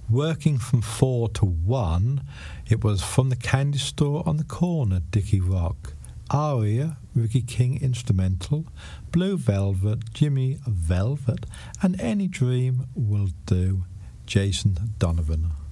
Working from 4 to 1, it was From the Candy Store on the Corner, Dickie Rock, Aria, Ricky King Instrumental, Blue Velvet, Jimmy Velvet, and Any Dream Will Do, Jason Donovan.